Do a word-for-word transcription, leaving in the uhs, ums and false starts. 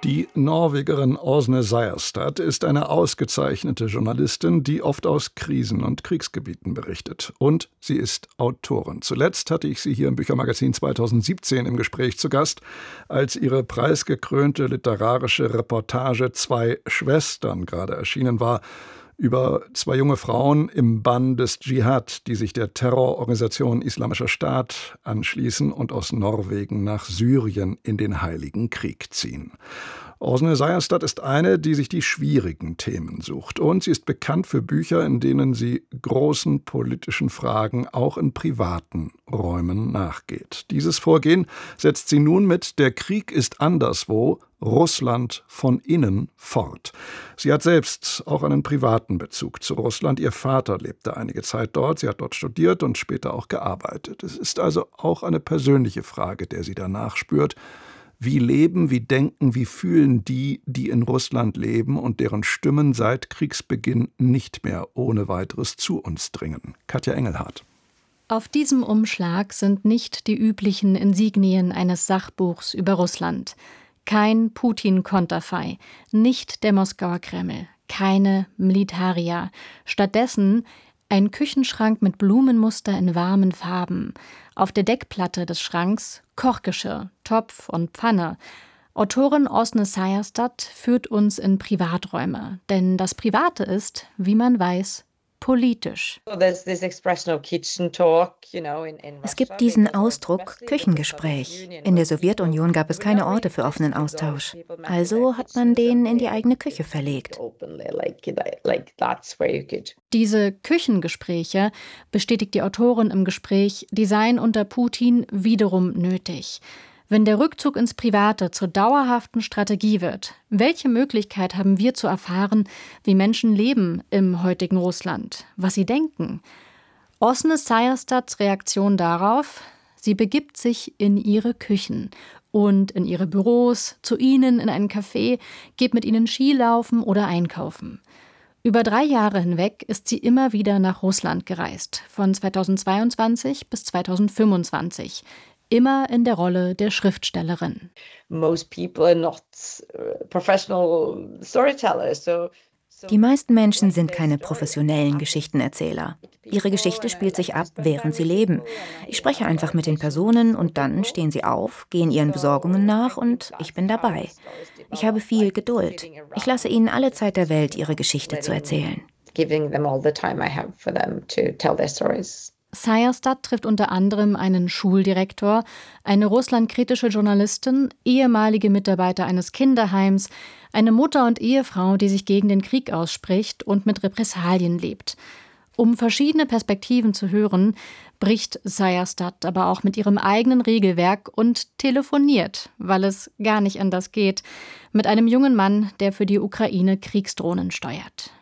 Die Norwegerin Åsne Seierstad ist eine ausgezeichnete Journalistin, die oft aus Krisen- und Kriegsgebieten berichtet. Und sie ist Autorin. Zuletzt hatte ich sie hier im Büchermagazin zweitausendsiebzehn im Gespräch zu Gast, als ihre preisgekrönte literarische Reportage »Zwei Schwestern« gerade erschienen war, über zwei junge Frauen im Bann des Dschihad, die sich der Terrororganisation Islamischer Staat anschließen und aus Norwegen nach Syrien in den Heiligen Krieg ziehen. Åsne Seierstad ist eine, die sich die schwierigen Themen sucht. Und sie ist bekannt für Bücher, in denen sie großen politischen Fragen auch in privaten Räumen nachgeht. Dieses Vorgehen setzt sie nun mit »Der Krieg ist anderswo, Russland von innen« fort. Sie hat selbst auch einen privaten Bezug zu Russland. Ihr Vater lebte einige Zeit dort. Sie hat dort studiert und später auch gearbeitet. Es ist also auch eine persönliche Frage, der sie danach spürt. Wie leben, wie denken, wie fühlen die, die in Russland leben und deren Stimmen seit Kriegsbeginn nicht mehr ohne weiteres zu uns dringen? Katja Engelhardt. Auf diesem Umschlag sind nicht die üblichen Insignien eines Sachbuchs über Russland. Kein Putin-Konterfei, nicht der Moskauer Kreml, keine Militaria. Stattdessen ein Küchenschrank mit Blumenmuster in warmen Farben. Auf der Deckplatte des Schranks Kochgeschirr, Topf und Pfanne. Autorin Åsne Seierstad führt uns in Privaträume. Denn das Private ist, wie man weiß, politisch. Es gibt diesen Ausdruck Küchengespräch. In der Sowjetunion gab es keine Orte für offenen Austausch. Also hat man den in die eigene Küche verlegt. Diese Küchengespräche, bestätigt die Autorin im Gespräch, die seien unter Putin wiederum nötig. Wenn der Rückzug ins Private zur dauerhaften Strategie wird, welche Möglichkeit haben wir zu erfahren, wie Menschen leben im heutigen Russland, was sie denken? Åsne Seierstads Reaktion darauf: Sie begibt sich in ihre Küchen und in ihre Büros, zu ihnen in ein Café, geht mit ihnen Skilaufen oder einkaufen. Über drei Jahre hinweg ist sie immer wieder nach Russland gereist, von zweitausendzweiundzwanzig bis zweitausendfünfundzwanzig. Immer in der Rolle der Schriftstellerin. Die meisten Menschen sind keine professionellen Geschichtenerzähler. Ihre Geschichte spielt sich ab, während sie leben. Ich spreche einfach mit den Personen und dann stehen sie auf, gehen ihren Besorgungen nach und ich bin dabei. Ich habe viel Geduld. Ich lasse ihnen alle Zeit der Welt, ihre Geschichte zu erzählen. Seierstad trifft unter anderem einen Schuldirektor, eine russlandkritische Journalistin, ehemalige Mitarbeiter eines Kinderheims, eine Mutter und Ehefrau, die sich gegen den Krieg ausspricht und mit Repressalien lebt. Um verschiedene Perspektiven zu hören, bricht Seierstad aber auch mit ihrem eigenen Regelwerk und telefoniert, weil es gar nicht anders geht, mit einem jungen Mann, der für die Ukraine Kriegsdrohnen steuert.